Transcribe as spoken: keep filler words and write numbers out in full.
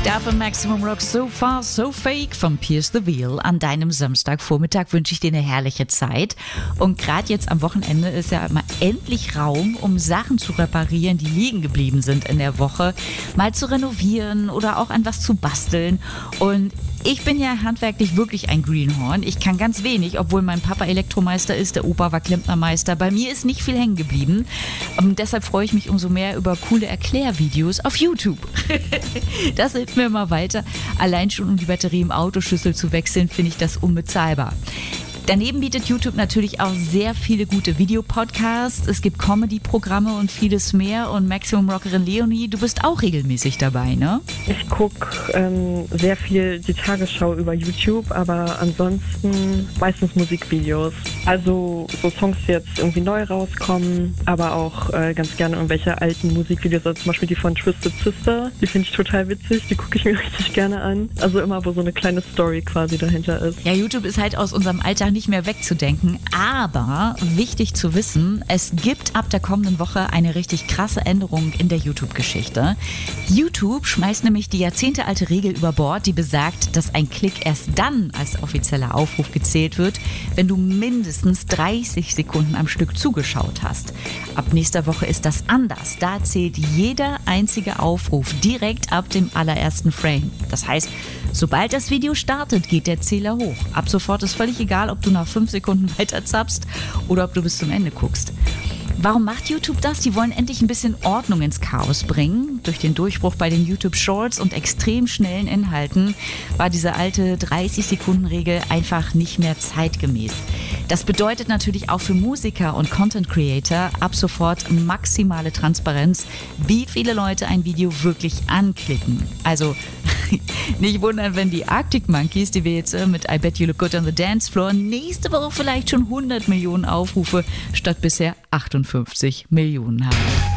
Dafür Maximum Rock So Far, So Fake von Pierce the Veil. An deinem Samstagvormittag wünsche ich dir eine herrliche Zeit. Und gerade jetzt am Wochenende ist ja mal endlich Raum, um Sachen zu reparieren, die liegen geblieben sind in der Woche. Mal zu renovieren oder auch an was zu basteln. Und ich bin ja handwerklich wirklich ein Greenhorn. Ich kann ganz wenig, obwohl mein Papa Elektromeister ist, der Opa war Klempnermeister. Bei mir ist nicht viel hängen geblieben. Und deshalb freue ich mich umso mehr über coole Erklärvideos auf YouTube. Das hilft mir immer weiter. Allein schon, um die Batterie im Autoschlüssel zu wechseln, finde ich das unbezahlbar. Daneben bietet YouTube natürlich auch sehr viele gute Videopodcasts. Es gibt Comedy-Programme und vieles mehr. Und Maximum Rockerin Leonie, du bist auch regelmäßig dabei, ne? Ich gucke ähm, sehr viel die Tagesschau über YouTube, aber ansonsten meistens Musikvideos. Also so Songs, die jetzt irgendwie neu rauskommen, aber auch äh, ganz gerne irgendwelche alten Musikvideos. Also zum Beispiel die von Twisted Sister. Die finde ich total witzig, die gucke ich mir richtig gerne an. Also immer, wo so eine kleine Story quasi dahinter ist. Ja, YouTube ist halt aus unserem Alltag nicht mehr wegzudenken, aber wichtig zu wissen, es gibt ab der kommenden Woche eine richtig krasse Änderung in der YouTube-Geschichte. YouTube schmeißt nämlich die jahrzehntealte Regel über Bord, die besagt, dass ein Klick erst dann als offizieller Aufruf gezählt wird, wenn du mindestens dreißig Sekunden am Stück zugeschaut hast. Ab nächster Woche ist das anders. Da zählt jeder einzige Aufruf direkt ab dem allerersten Frame. Das heißt, sobald das Video startet, geht der Zähler hoch. Ab sofort ist völlig egal, ob du nach fünf Sekunden weiter zappst oder ob du bis zum Ende guckst. Warum macht YouTube das? Die wollen endlich ein bisschen Ordnung ins Chaos bringen. Durch den Durchbruch bei den YouTube Shorts und extrem schnellen Inhalten war diese alte dreißig-Sekunden-Regel einfach nicht mehr zeitgemäß. Das bedeutet natürlich auch für Musiker und Content Creator ab sofort maximale Transparenz, wie viele Leute ein Video wirklich anklicken. Also nicht wundern, wenn die Arctic Monkeys, die wir jetzt mit I Bet You Look Good on the Dance Floor, nächste Woche vielleicht schon hundert Millionen Aufrufe statt bisher achtundfünfzig Millionen haben.